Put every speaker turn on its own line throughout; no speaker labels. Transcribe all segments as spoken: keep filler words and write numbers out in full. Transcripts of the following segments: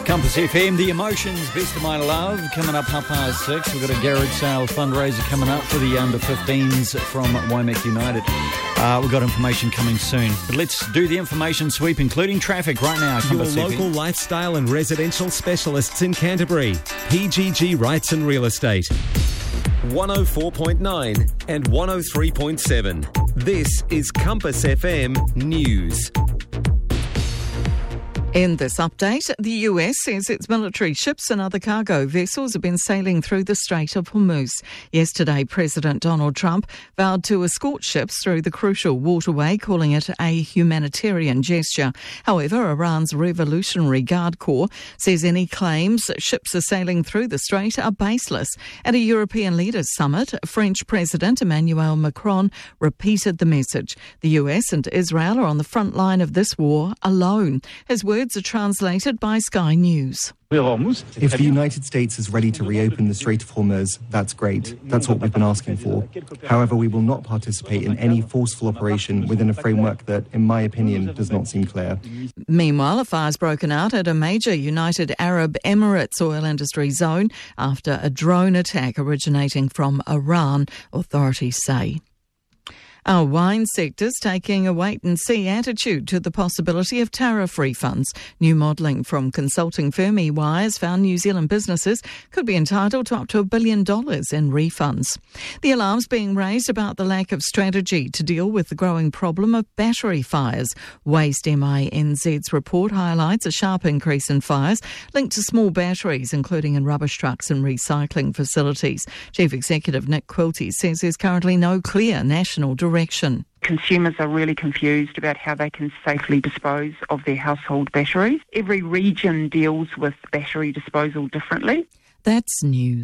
Compass F M, The Emotions, Best of My Love, coming up half past six. We've got a garage sale fundraiser coming up for the under fifteens from Waimak United. Uh, we've got information coming soon. But let's do the information sweep, including traffic right now.
Your local lifestyle and residential specialists in Canterbury. P G G Rights and Real Estate. one oh four point nine and one oh three point seven. This is Compass F M News.
In this update, the U S says its military ships and other cargo vessels have been sailing through the Strait of Hormuz. Yesterday, President Donald Trump vowed to escort ships through the crucial waterway, calling it a humanitarian gesture. However, Iran's Revolutionary Guard Corps says any claims that ships are sailing through the strait are baseless. At a European Leaders Summit, French President Emmanuel Macron repeated the message. The U S and Israel are on the front line of this war alone. His words are translated by Sky News.
If the United States is ready to reopen the Strait of Hormuz, that's great. That's what we've been asking for. However, we will not participate in any forceful operation within a framework that, in my opinion, does not seem clear.
Meanwhile, a fire's broken out at a major United Arab Emirates oil industry zone after a drone attack originating from Iran, authorities say. Our wine sector's taking a wait-and-see attitude to the possibility of tariff refunds. New modelling from consulting firm E Y has found New Zealand businesses could be entitled to up to a billion dollars in refunds. The alarm's being raised about the lack of strategy to deal with the growing problem of battery fires. Waste M I N Z's report highlights a sharp increase in fires linked to small batteries, including in rubbish trucks and recycling facilities. Chief Executive Nick Quilty says there's currently no clear national direction. Direction.
Consumers are really confused about how they can safely dispose of their household batteries. Every region deals with battery disposal differently.
That's news.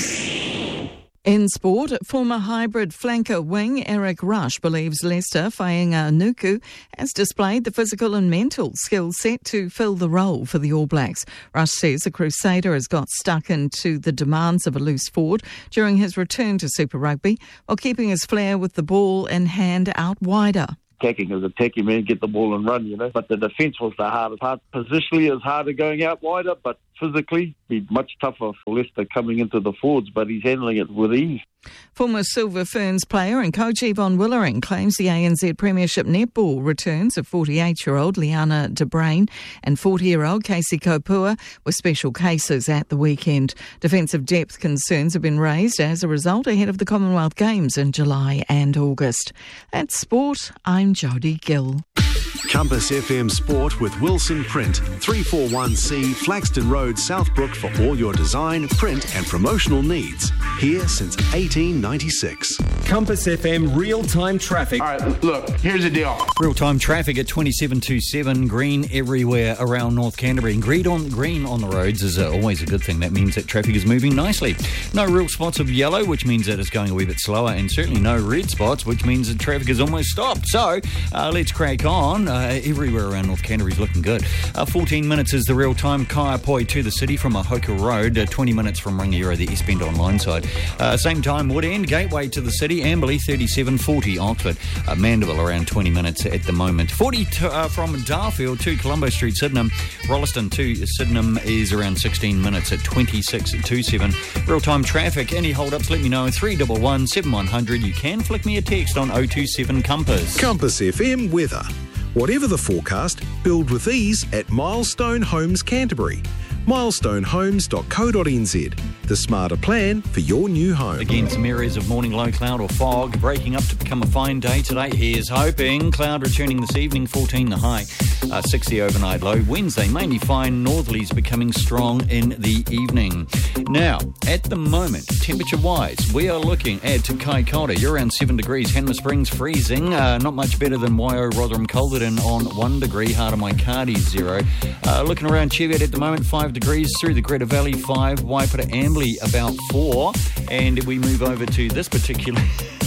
In sport, former hybrid flanker wing Eric Rush believes Leicester Fainga Nuku has displayed the physical and mental skill set to fill the role for the All Blacks. Rush says the Crusader has got stuck into the demands of a loose forward during his return to Super Rugby, while keeping his flair with the ball in hand out wider.
Attacking as attacking man, get the ball and run, you know. But the defence was the hardest part. Positionally is harder going out wider, but physically be much tougher for Leicester coming into the forwards, but he's handling it with ease.
Former Silver Ferns player and coach Yvonne Willering claims the A N Z Premiership netball returns of forty-eight-year-old Liana De Brain and forty-year-old Casey Kopua were special cases at the weekend. Defensive depth concerns have been raised as a result ahead of the Commonwealth Games in July and August. At Sport, I'm Jodie Gill.
Compass F M Sport with Wilson Print, three forty-one C Flaxton Road, Southbrook for all your design, print and promotional needs. Here since eighteen ninety-six.
Compass F M real-time traffic.
All right, look, here's the deal.
Real-time traffic at twenty-seven twenty-seven, green everywhere around North Canterbury. And green on, green on the roads is uh, always a good thing. That means that traffic is moving nicely. No real spots of yellow, which means that it's going a wee bit slower, and certainly no red spots, which means that traffic is almost stopped. So uh, let's crack on. Uh, everywhere around North Canterbury is looking good. Uh, fourteen minutes is the real-time Kaiapoi to the city from Ahoka Road, uh, twenty minutes from Rangiora, the East Bend Online side. Uh, same time, Wood End, Gateway to the city, Amberley, thirty-seven forty, Oxford. Uh, Mandeville, around twenty minutes at the moment. forty to, uh, from Darfield to Colombo Street, Sydenham. Rolleston to Sydenham is around sixteen minutes at twenty-six twenty-seven. Real-time traffic, any hold-ups, let me know. three one one, seven one zero zero. You can flick me a text on oh two seven Compass.
Compass F M weather. Whatever the forecast, build with ease at Milestone Homes Canterbury. milestone homes dot co dot n z. The smarter plan for your new home.
Again, some areas of morning low cloud or fog breaking up to become a fine day today. Here's hoping. Cloud returning this evening, fourteen the high, uh, sixty overnight low. Wednesday, mainly fine. Northerlies becoming strong in the evening. Now, at the moment, temperature-wise, we are looking at Kaikoura. You're around seven degrees. Hanma Springs freezing. Uh, not much better than Waio, Rotherham, Calderton on one degree. Heart of Maikadi, zero. Uh, looking around Cheviot at the moment, five degrees. Through the Greta Valley, five. Waipara Amberley, about four. And we move over to this particular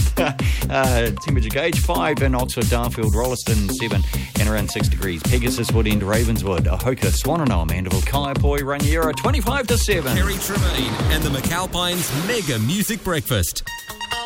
uh, temperature gauge, five in Oxford, Darfield, Rolleston, seven, and around six degrees. Pegasus, Wood End, Ravenswood, Ahoka, Swannanoa, Mandeville, Kaiapoi, Rangiora, twenty-five to seven.
Kerry Tremaine and the McAlpines Mega Music Breakfast.